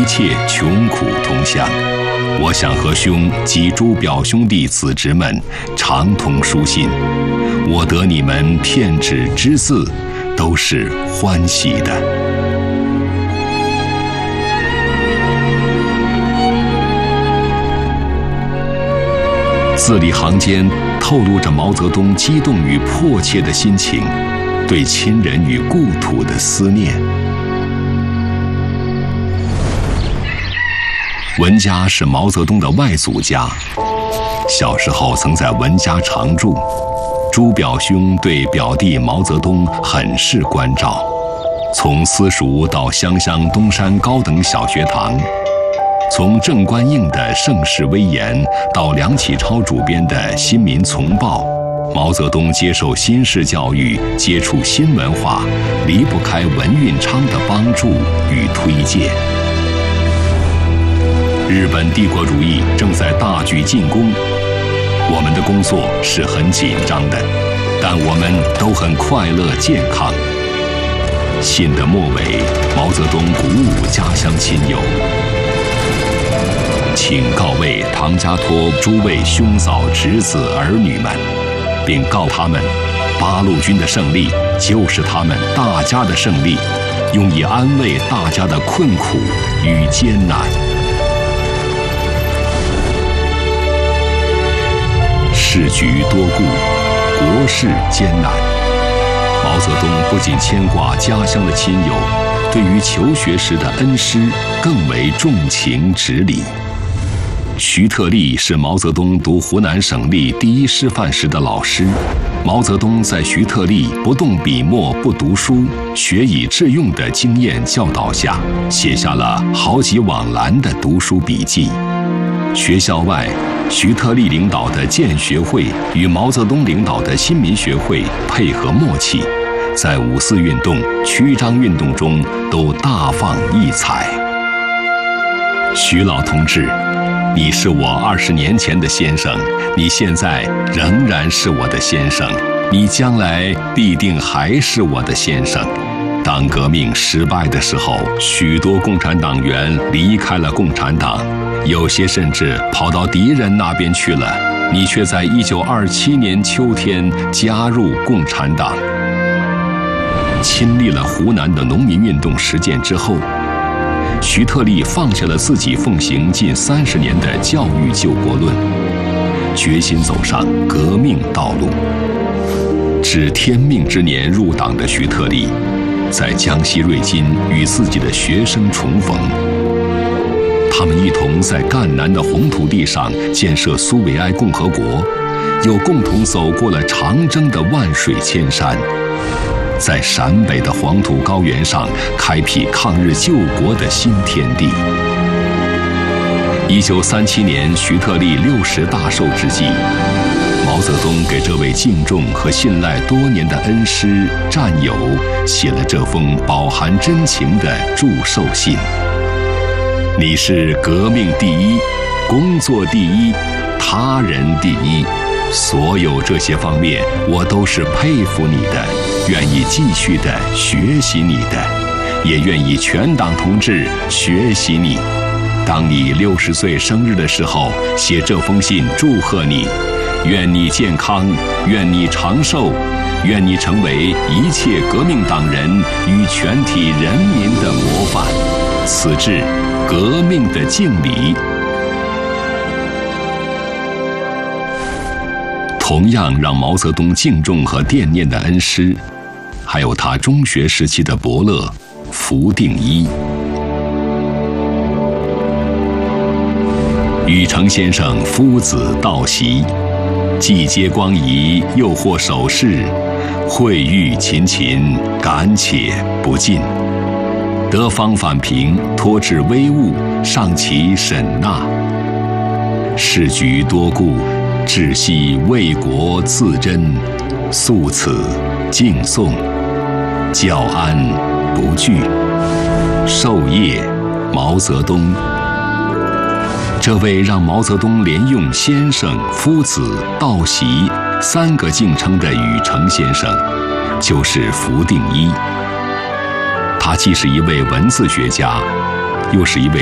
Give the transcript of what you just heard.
一切穷苦同乡。我想和兄及诸表兄弟子侄们常通书信，我得你们片纸之字，都是欢喜的。字里行间透露着毛泽东激动与迫切的心情，对亲人与故土的思念。文家是毛泽东的外祖家，小时候曾在文家常住。诸表兄对表弟毛泽东很是关照，从私塾到湘乡东山高等小学堂，从郑观应的盛世威严到梁启超主编的《新民丛报》，毛泽东接受新式教育，接触新文化，离不开文运昌的帮助与推荐。日本帝国主义正在大举进攻，我们的工作是很紧张的，但我们都很快乐健康。信的末尾，毛泽东鼓舞家乡亲友，请告慰唐家沱诸位兄嫂侄子儿女们，并告他们，八路军的胜利就是他们大家的胜利，用以安慰大家的困苦与艰难。世局多故，国事艰难。毛泽东不仅牵挂家乡的亲友，对于求学时的恩师更为重情执礼。徐特立是毛泽东读湖南省立第一师范时的老师。毛泽东在徐特立不动笔墨不读书，学以致用的经验教导下，写下了好几网栏的读书笔记。学校外，徐特立领导的建学会与毛泽东领导的新民学会配合默契，在五四运动、曲张运动中都大放异彩。徐老同志，你是我20年前的先生，你现在仍然是我的先生，你将来必定还是我的先生。当革命失败的时候，许多共产党员离开了共产党，有些甚至跑到敌人那边去了，你却在1927年秋天加入共产党。亲历了湖南的农民运动实践之后，徐特立放下了自己奉行近30年的教育救国论，决心走上革命道路。至天命之年入党的徐特立，在江西瑞金与自己的学生重逢，他们一同在赣南的红土地上建设苏维埃共和国，又共同走过了长征的万水千山，在陕北的黄土高原上开辟抗日救国的新天地。1937年徐特立60大寿之际，毛泽东给这位敬重和信赖多年的恩师战友写了这封饱含真情的祝寿信。你是革命第一，工作第一，他人第一，所有这些方面我都是佩服你的，愿意继续的学习你的，也愿意全党同志学习你。当你60岁生日的时候，写这封信祝贺你，愿你健康，愿你长寿，愿你成为一切革命党人与全体人民的模范。此致革命的敬礼。同样让毛泽东敬重和惦念的恩师，还有他中学时期的伯乐福定一。禹成先生夫子道习，既接光仪，又获首饰，惠誉勤勤，感且不尽。得方反平，托至微物，尚其审纳。世局多故，至系为国自珍，素此敬颂。教安不惧，授业毛泽东。这位让毛泽东连用先生、夫子、道习3个敬称的禹成先生，就是福定一。他既是一位文字学家，又是一位